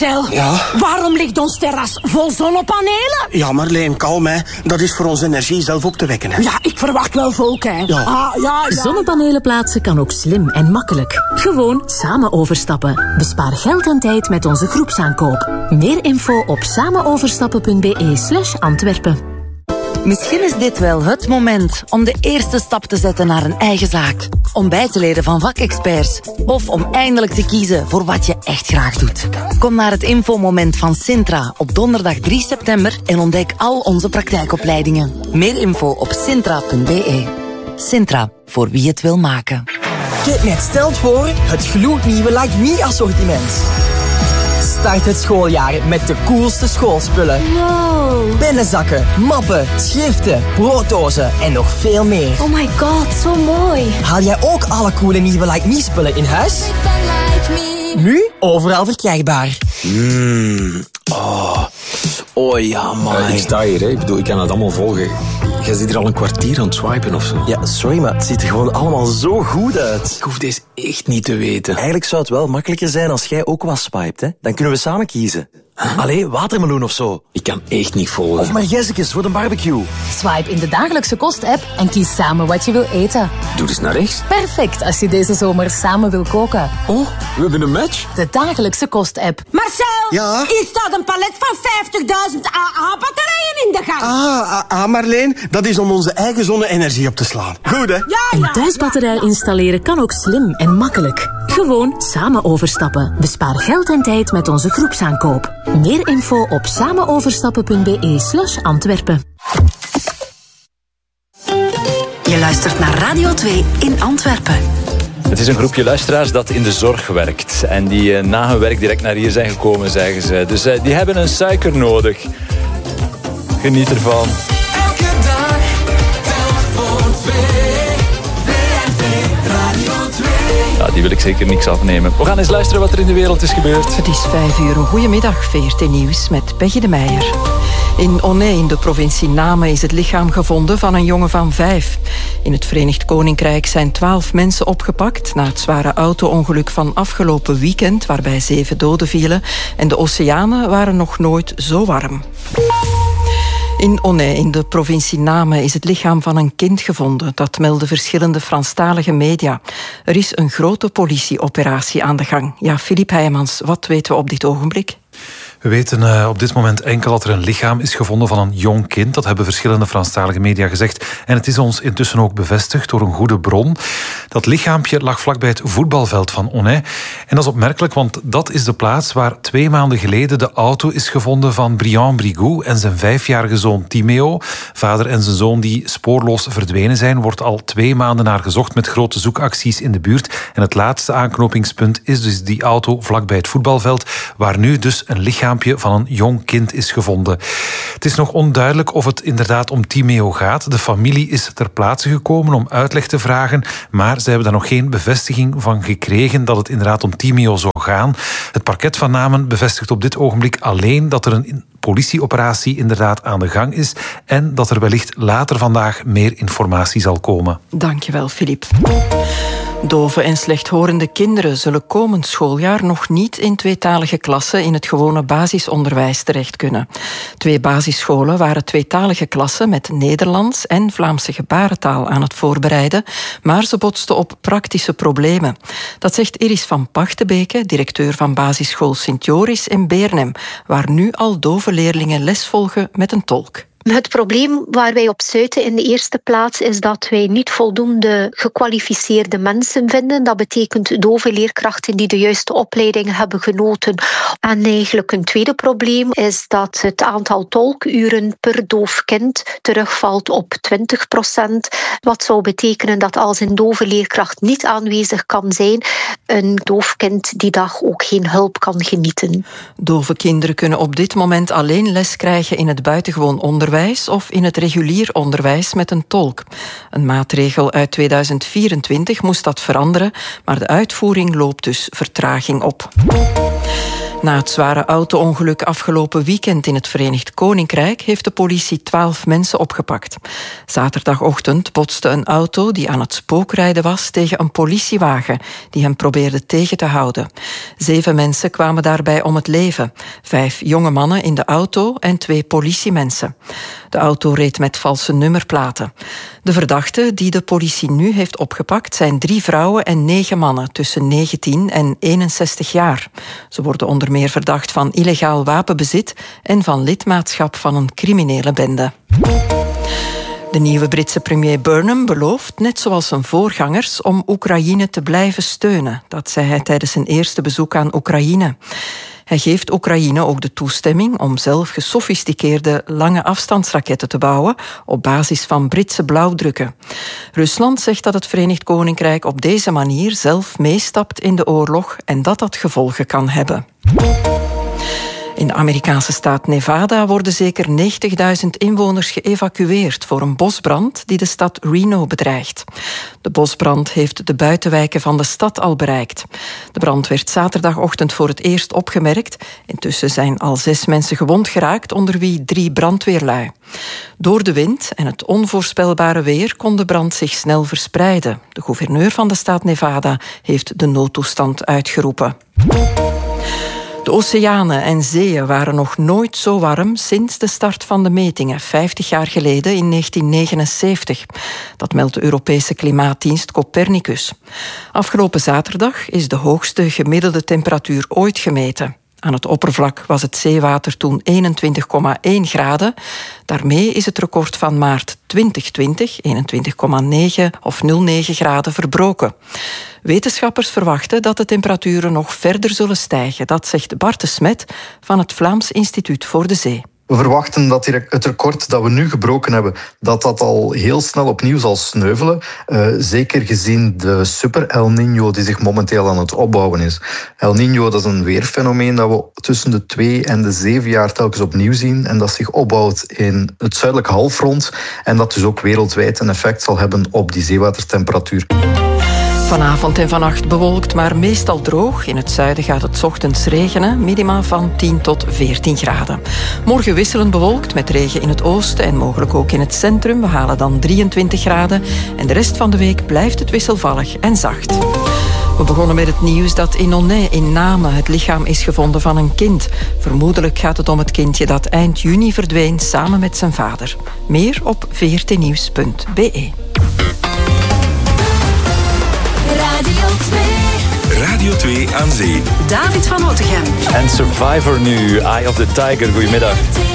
Marcel, Ja? Waarom ligt ons terras vol zonnepanelen? Ja, Marleen, kalm, hè. Dat is voor onze energie zelf op te wekken, hè. Ja, ik verwacht wel volk, hè. Ja. Ja. Zonnepanelen plaatsen kan ook slim en makkelijk. Gewoon samen overstappen. Bespaar geld en tijd met onze groepsaankoop. Meer info op samenoverstappen.be/Antwerpen. Misschien is dit wel het moment om de eerste stap te zetten naar een eigen zaak. Om bij te leren van vakexperts. Of om eindelijk te kiezen voor wat je echt graag doet. Kom naar het infomoment van Sintra op donderdag 3 september en ontdek al onze praktijkopleidingen. Meer info op sintra.be. Sintra, voor wie het wil maken. Kitnet stelt voor het gloednieuwe Like Me assortiment. Start het schooljaar met de coolste schoolspullen. Wow. Pennenzakken, mappen, schriften, brooddozen en nog veel meer. Oh my god, zo mooi. Haal jij ook alle coole nieuwe Like Me spullen in huis? Nu overal verkrijgbaar. Oh ja, man. Ik sta hier, hè. Ik bedoel, ik kan het allemaal volgen. Jij zit hier al een kwartier aan het swipen of zo. Ja, sorry, maar het ziet er gewoon allemaal zo goed uit. Ik hoef deze echt niet te weten. Eigenlijk zou het wel makkelijker zijn als jij ook wat swipet, hè. Dan kunnen we samen kiezen. Allee, watermeloen of zo. Ik kan echt niet volgen. Of margezekes voor de barbecue. Swipe in de dagelijkse kost-app en kies samen wat je wil eten. Doe eens naar rechts. Perfect als je deze zomer samen wil koken. Oh, we hebben een match. De dagelijkse kost-app. Marcel, Ja? hier staat een palet van 50.000 AA-batterijen in de gang. Marleen, dat is om onze eigen zonne-energie op te slaan. Goed, hè? Een thuisbatterij installeren kan ook slim en makkelijk. Gewoon samen overstappen. Bespaar geld en tijd met onze groepsaankoop. Meer info op samenoverstappen.be/Antwerpen. Je luistert naar Radio 2 in Antwerpen. Het is een groepje luisteraars dat in de zorg werkt. En die na hun werk direct naar hier zijn gekomen, zeggen ze. Dus die hebben een suiker nodig. Geniet ervan. Elke dag telt voor 2. VRT Radio 2. Ja, die wil ik zeker niks afnemen. We gaan eens luisteren wat er in de wereld is gebeurd. Het is 5 uur. Goedemiddag, VRT Nieuws met Peggy de Meijer. In Onnay in de provincie Namen is het lichaam gevonden van een jongen van 5. In het Verenigd Koninkrijk zijn 12 mensen opgepakt na het zware auto-ongeluk van afgelopen weekend, waarbij 7 doden vielen. En de oceanen waren nog nooit zo warm. In Onnay, in de provincie Namen, is het lichaam van een kind gevonden. Dat melden verschillende Franstalige media. Er is een grote politieoperatie aan de gang. Ja, Philippe Heijmans, wat weten we op dit ogenblik? We weten op dit moment enkel dat er een lichaam is gevonden van een jong kind. Dat hebben verschillende Franstalige media gezegd. En het is ons intussen ook bevestigd door een goede bron. Dat lichaampje lag vlakbij het voetbalveld van Onnay. En dat is opmerkelijk, want dat is de plaats waar 2 maanden geleden de auto is gevonden van Brian Brigou en zijn 5-jarige zoon Timeo. Vader en zijn zoon die spoorloos verdwenen zijn, wordt al 2 maanden naar gezocht met grote zoekacties in de buurt. En het laatste aanknopingspunt is dus die auto vlakbij het voetbalveld, waar nu dus een lichaam van een jong kind is gevonden. Het is nog onduidelijk of het inderdaad om Timeo gaat. De familie is ter plaatse gekomen om uitleg te vragen, maar ze hebben daar nog geen bevestiging van gekregen dat het inderdaad om Timeo zou gaan. Het parket van Namen bevestigt op dit ogenblik alleen dat er een politieoperatie inderdaad aan de gang is en dat er wellicht later vandaag meer informatie zal komen. Dankjewel, Filip. Dove en slechthorende kinderen zullen komend schooljaar nog niet in 2-talige klassen in het gewone basisonderwijs terecht kunnen. 2 basisscholen waren 2-talige klassen met Nederlands en Vlaamse gebarentaal aan het voorbereiden, maar ze botsten op praktische problemen. Dat zegt Iris van Pachtebeke, directeur van basisschool Sint-Joris in Beernem, waar nu al dove leerlingen les volgen met een tolk. Het probleem waar wij op stuiten in de eerste plaats is dat wij niet voldoende gekwalificeerde mensen vinden. Dat betekent dove leerkrachten die de juiste opleiding hebben genoten. En eigenlijk een tweede probleem is dat het aantal tolkuren per doof kind terugvalt op 20%. Wat zou betekenen dat als een dove leerkracht niet aanwezig kan zijn, een doof kind die dag ook geen hulp kan genieten. Dove kinderen kunnen op dit moment alleen les krijgen in het buitengewoon onderwijs of in het regulier onderwijs met een tolk. Een maatregel uit 2024 moest dat veranderen, maar de uitvoering loopt dus vertraging op. Na het zware auto-ongeluk afgelopen weekend in het Verenigd Koninkrijk heeft de politie 12 mensen opgepakt. Zaterdagochtend botste een auto die aan het spookrijden was tegen een politiewagen die hem probeerde tegen te houden. 7 mensen kwamen daarbij om het leven. 5 jonge mannen in de auto en 2 politiemensen. De auto reed met valse nummerplaten. De verdachten die de politie nu heeft opgepakt zijn 3 vrouwen en 9 mannen tussen 19 en 61 jaar. Ze worden onder meer verdacht van illegaal wapenbezit en van lidmaatschap van een criminele bende. De nieuwe Britse premier Burnham belooft, net zoals zijn voorgangers, om Oekraïne te blijven steunen. Dat zei hij tijdens zijn eerste bezoek aan Oekraïne. Hij geeft Oekraïne ook de toestemming om zelf gesofisticeerde lange afstandsraketten te bouwen op basis van Britse blauwdrukken. Rusland zegt dat het Verenigd Koninkrijk op deze manier zelf meestapt in de oorlog en dat dat gevolgen kan hebben. In de Amerikaanse staat Nevada worden zeker 90.000 inwoners geëvacueerd voor een bosbrand die de stad Reno bedreigt. De bosbrand heeft de buitenwijken van de stad al bereikt. De brand werd zaterdagochtend voor het eerst opgemerkt. Intussen zijn al 6 mensen gewond geraakt, onder wie 3 brandweerlui. Door de wind en het onvoorspelbare weer kon de brand zich snel verspreiden. De gouverneur van de staat Nevada heeft de noodtoestand uitgeroepen. De oceanen en zeeën waren nog nooit zo warm sinds de start van de metingen, 50 jaar geleden in 1979. Dat meldt de Europese klimaatdienst Copernicus. Afgelopen zaterdag is de hoogste gemiddelde temperatuur ooit gemeten. Aan het oppervlak was het zeewater toen 21,1 graden. Daarmee is het record van maart 2020, 21,9 of 09 graden, verbroken. Wetenschappers verwachten dat de temperaturen nog verder zullen stijgen. Dat zegt Bart de Smet van het Vlaams Instituut voor de Zee. We verwachten dat het record dat we nu gebroken hebben, dat al heel snel opnieuw zal sneuvelen. Zeker gezien de super El Niño die zich momenteel aan het opbouwen is. El Niño, dat is een weerfenomeen dat we tussen de 2 en de 7 jaar telkens opnieuw zien. En dat zich opbouwt in het zuidelijke halfrond. En dat dus ook wereldwijd een effect zal hebben op die zeewatertemperatuur. Vanavond en vannacht bewolkt, maar meestal droog. In het zuiden gaat het 's ochtends regenen, minima van 10 tot 14 graden. Morgen wisselend bewolkt met regen in het oosten en mogelijk ook in het centrum. We halen dan 23 graden en de rest van de week blijft het wisselvallig en zacht. We begonnen met het nieuws dat in Onnay in Namen het lichaam is gevonden van een kind. Vermoedelijk gaat het om het kindje dat eind juni verdween samen met zijn vader. Meer op vrtnieuws.be. Radio 2 aan zee. David van Otegem. En Survivor nu, Eye of the Tiger. Goedemiddag.